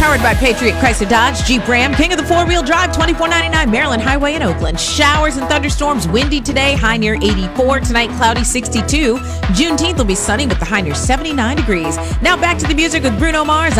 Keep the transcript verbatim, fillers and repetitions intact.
Powered by Patriot Chrysler Dodge Jeep Ram, king of the four-wheel drive, twenty-four ninety-nine Maryland Highway in Oakland. Showers and thunderstorms, windy today, high near eighty-four. Tonight, cloudy, sixty-two. Juneteenth will be sunny with the high near seventy-nine degrees. Now back to the music with Bruno Mars.